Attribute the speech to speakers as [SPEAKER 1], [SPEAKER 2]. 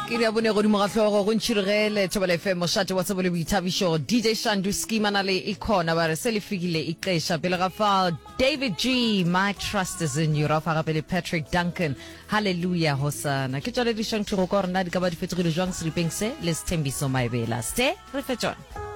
[SPEAKER 1] ke re bone go di mogatlhogo go ntshirigele Thobela FM moshate wa tsebole boithabišo DJ Shandu Skimana le ikona ba re se le fikile ixesha pele ga fa David G My Trust is in You rafa gape le Patrick Duncan hallelujah hosana ke tswale di shang tlo go rena di ka ba di fetogile jwang seripeng se le Sthembiso Maebela ste re fetjona